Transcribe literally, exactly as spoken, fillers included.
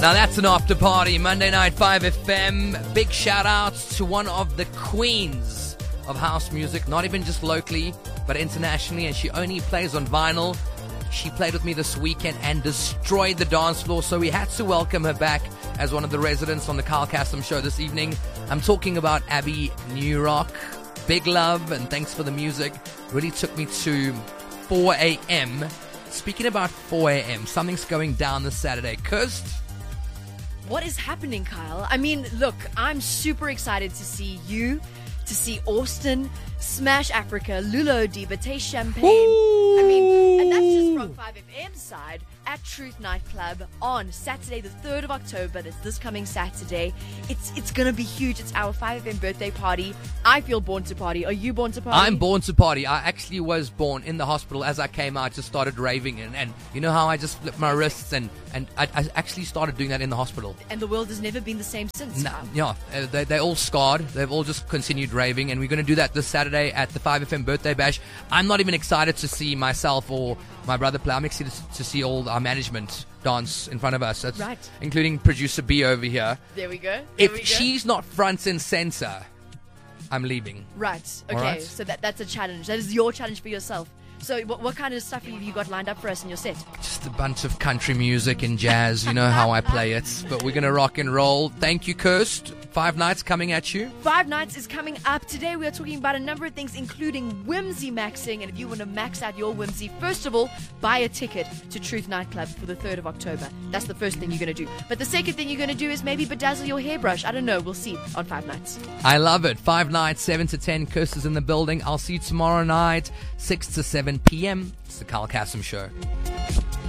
Now that's an after party, Monday Night five F M. Big shout outs to one of the queens of house music, not even just locally, but internationally, and she only plays on vinyl. She played with me this weekend and destroyed the dance floor, so we had to welcome her back as one of the residents on the Kyle Castam show this evening. I'm talking about Abby New Rock. Big love and thanks for the music. Really took me to four a.m. Speaking about four a.m., something's going down this Saturday. Kirst? What is happening, Kyle? I mean, look, I'm super excited to see you, to see Austin, Smash Africa, Lulo Diva, Taste Champagne. Ooh. I mean, and that's just from five F M's side at Truth Nightclub on Saturday, the third of October. That's this coming Saturday. It's it's going to be huge. It's our five F M birthday party. I feel born to party. Are you born to party? I'm born to party. I actually was born in the hospital. As I came out, I just started raving. And, and you know how I just flipped my wrists? And, and I, I actually started doing that in the hospital. And the world has never been the same since. No, yeah, uh, they, they're all scarred. They've all just continued raving. And we're going to do that this Saturday at the five F M birthday bash. I'm not even excited to see myself or my brother play. I'm excited to see all our management dance in front of us. That's right. Including producer B over here. There we go. There if we go. she's not front and center, I'm leaving. Right. Okay. Right. So that that's a challenge. That is your challenge for yourself. So what, what kind of stuff have you got lined up for us in your set? Just a bunch of country music and jazz. You know how I play it. But we're going to rock and roll. Thank you, Kirst. Five Nights coming at you. Five Nights is coming up. Today we are talking about a number of things, including whimsy maxing. And if you want to max out your whimsy, first of all, buy a ticket to Truth Nightclub for the third of October. That's the first thing you're going to do. But the second thing you're going to do is maybe bedazzle your hairbrush. I don't know. We'll see on Five Nights. I love it. Five Nights, seven to ten. Kirst is in the building. I'll see you tomorrow night, six to seven p.m. It's the Kyle Castam Show.